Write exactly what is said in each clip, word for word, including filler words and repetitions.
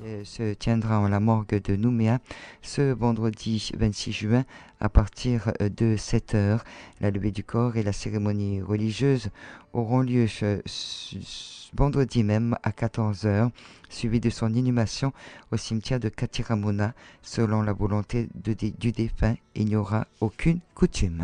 euh, se tiendra en la morgue de Nouméa ce vendredi vingt-six juin à partir de sept heures. La levée du corps et la cérémonie religieuse auront lieu ce, ce vendredi même à quatorze heures, suivi de son inhumation au cimetière de Katiramona. Selon la volonté de, de, du défunt, il n'y aura aucune coutume.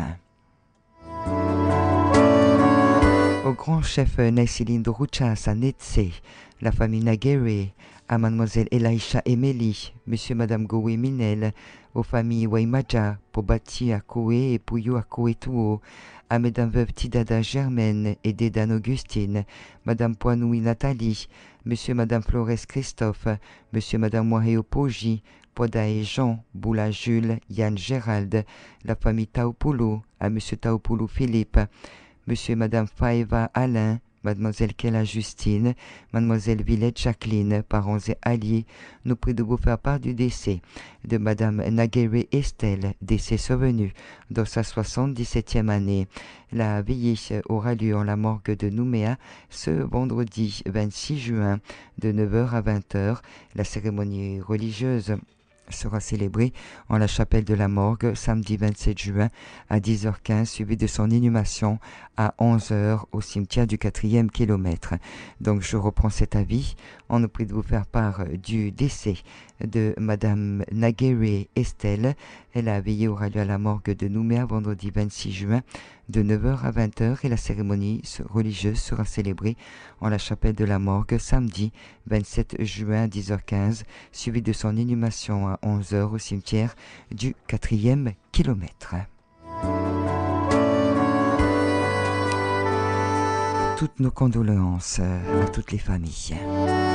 Au grand chef Naisiline Ruchas à Netse, la famille Naguere, à mademoiselle Elisha Emeli, monsieur et madame Gowe Minel, aux familles Waimaja, Pobati Akoe et Puyo Akoe Tuo, à mesdames veuves Tidada Germaine et Dédane Augustine, madame Poinoui Nathalie, monsieur et madame Flores Christophe, monsieur et madame Moireo Pogi, Poda et Jean, Boula Jules, Yann Gérald, la famille Taopoulou, à monsieur Taopoulou Philippe, monsieur et madame Faeva Alain, mademoiselle Kella Justine, mademoiselle Villette Jacqueline, parents et alliés, nous prient de vous faire part du décès de madame Naguere Estelle, décès survenu dans sa soixante-dix-septième année. La veillée aura lieu en la morgue de Nouméa ce vendredi vingt-six juin de neuf heures à vingt heures. La cérémonie religieuse sera célébrée en la chapelle de la morgue samedi vingt-sept juin à dix heures quinze, suivi de son inhumation à onze heures au cimetière du quatrième kilomètre. Donc je reprends cet avis. On nous prie de vous faire part du décès de madame Naguere Estelle. La veillée aura lieu à la morgue de Nouméa vendredi vingt-six juin de neuf heures à vingt heures et la cérémonie religieuse sera célébrée en la chapelle de la morgue samedi vingt-sept juin à dix heures quinze, suivi de son inhumation à onze heures au cimetière du quatrième kilomètre. Toutes nos condoléances à toutes les familles.